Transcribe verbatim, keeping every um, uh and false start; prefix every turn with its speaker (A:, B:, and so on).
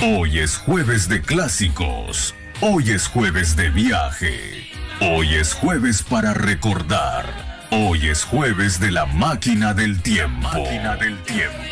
A: Hoy es jueves de clásicos. Hoy es jueves de viaje. Hoy es jueves para recordar. Hoy es jueves de la máquina del tiempo. Máquina del tiempo.